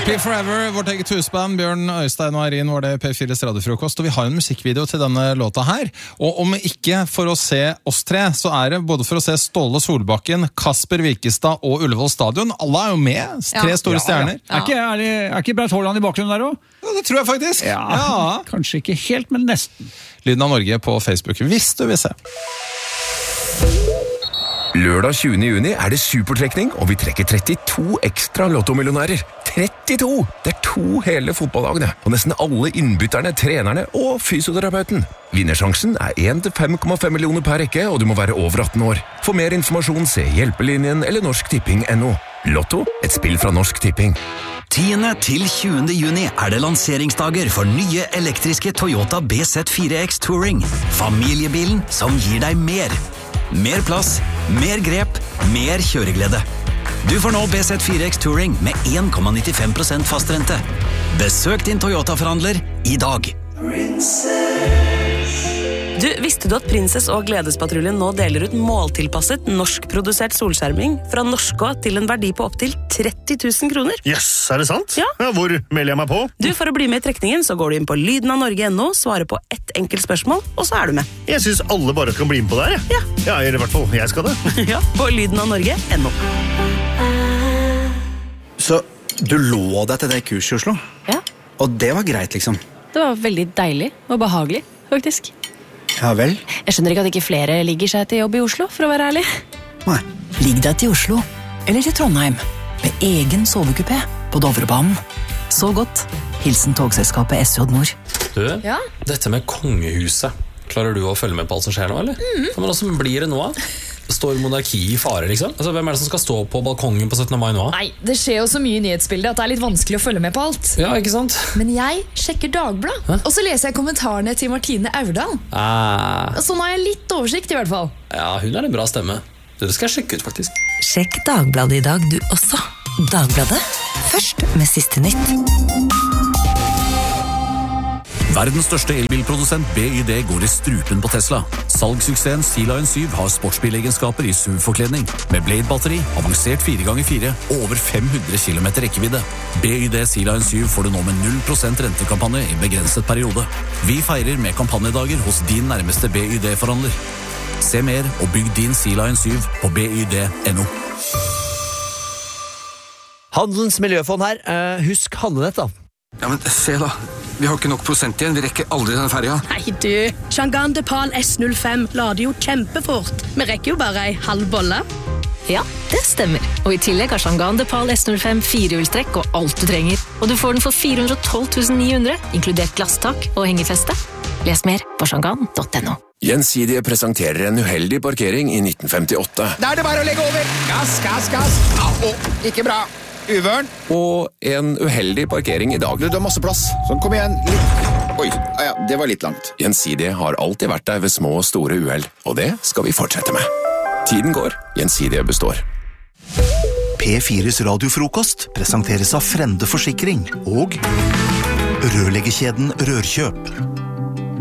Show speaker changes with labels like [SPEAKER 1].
[SPEAKER 1] Happy Forever, vårt eget husband. Bjørn, Øystein og Eirin var det P4s radiofrokost. Og vi har en musikkvideo til denne låta her. Og om ikke for å se oss tre, så det både for å se Ståle Solbakken, Kasper Wikestad og Ullevål Stadion. Alle jo med, tre store stjerner.
[SPEAKER 2] Er ikke Braut Haaland i bakgrunnen der også?
[SPEAKER 1] Ja, det tror jeg faktisk.
[SPEAKER 2] Ja, kanskje ikke helt, men nesten.
[SPEAKER 1] Lyden av Norge på Facebook, hvis du vil se.
[SPEAKER 3] Lørdag 20. juni det supertrekning, og vi trekker 32 ekstra lottomillionærer. 32! Det 2 hele fotballlagene, og nesten alle innbytterne, trenerne og fysioterapeuten. Vinnersjansen 1 til 5,5 millioner per rekke, og du må være over 18 år. For mer informasjon, se Hjelpelinjen eller norsktipping.no. Lotto, et spill fra Norsk Tipping.
[SPEAKER 4] 10. til 20. juni det lanseringsdager for nye elektriske Toyota BZ4X Touring. Familiebilen som gir deg mer. Mer plass, mer grep, mer kjøreglede. Du får nå BZ4X Touring med 1,95% fastrente. Besøk din Toyota-forhandler i dag.
[SPEAKER 5] Du, visste du at Prinsess og Gledespatruljen nå deler ut måltilpasset norskprodusert solskjerming fra Norskå til en verdi på opp til 30 000 kroner?
[SPEAKER 6] Yes, det sant?
[SPEAKER 5] Ja.
[SPEAKER 6] Hvor melder jeg meg på?
[SPEAKER 5] Du, for å bli med i trekningen, så går du inn på lydenavnorge.no, svarer på ett enkelt spørsmål, og så du med.
[SPEAKER 6] Jeg synes alle bare kan bli med på det her. Ja, i hvert fall, jeg skal det.
[SPEAKER 5] Ja, på lydenavnorge.no.
[SPEAKER 7] Så du lå deg til det kurset i Oslo?
[SPEAKER 8] Ja.
[SPEAKER 7] Og det var greit, liksom?
[SPEAKER 8] Det var veldig deilig og behagelig, faktisk.
[SPEAKER 7] Ja vel?
[SPEAKER 8] Jeg skjønner ikke at ikke flere ligger seg til jobb i Oslo, for å være ærlig.
[SPEAKER 7] Nei.
[SPEAKER 9] Ligg deg til Oslo, eller til Trondheim, med egen sovekupé på Dovrebanen. Så godt. Hilsen togselskapet SJ Nord.
[SPEAKER 10] Du, dette med kongehuset. Klarer du å følge med på alt som skjer nå, eller? Men også blir det nå? Står monarki i fare, liksom? Altså, hvem det som skal stå på balkongen på 17. mai nå?
[SPEAKER 11] Nei, det skjer jo så mye i nyhetsbildet at det litt vanskelig å følge med på alt.
[SPEAKER 10] Ja, ikke sant?
[SPEAKER 11] Men jeg sjekker Dagblad, og så leser jeg kommentarene til Martine Aurdal. Så nå har jeg litt oversikt i hvert fall.
[SPEAKER 10] Ja, hun en bra stemme. Det skal jeg sjekke ut, faktisk.
[SPEAKER 9] Sjekk Dagbladet i dag, du også. Dagbladet. Først med siste nytt.
[SPEAKER 12] Verdens største elbilprodusent BYD går i strupen på Tesla. Salgssuksessen Sea Lion 7 har sportsbilegenskaper i SUV-forkledning, med Blade-batteri, avansert 4x4 og over 500 km rekkevidde. BYD Sea Lion 7 får du nå med 0% rentekampanje i begrenset periode. Vi feirer med kampanjedager hos din nærmeste BYD-forhandler. Se mer og bygg din Sea Lion 7 på byd.no.
[SPEAKER 13] Handelens miljøfond her. Husk handlenett da.
[SPEAKER 14] Ja, men se da. Vi har ikke nok prosent igjen. Vi rekker aldri denne ferja.
[SPEAKER 15] Nei du, Shangan Depal S05 lader jo kjempefort. Vi rekker jo bare ei halv bolle.
[SPEAKER 16] Ja, det stemmer. Og i tillegg har Shangan Depal S05 firehjulstrekk og alt du trenger. Og du får den for 412 900, inkludert glasstak og hengefeste. Les mer på shangan.no.
[SPEAKER 3] Gjensidige presenterer en uheldig parkering i 1958.
[SPEAKER 17] Da det bare å legge over. Gass, gass, gass. Ikke bra. Uvørn.
[SPEAKER 3] Og en uheldig parkering i dag.
[SPEAKER 17] Du har masse plass. Sånn, kom igjen. Litt. Oi, ja, det var litt langt.
[SPEAKER 3] Gjensidige har alltid vært der ved små og store uheld, og det skal vi fortsette med. Tiden går, Gjensidige består.
[SPEAKER 18] P4s radiofrokost presenteres av Frende Forsikring og rørleggerkjeden Rørkjøp.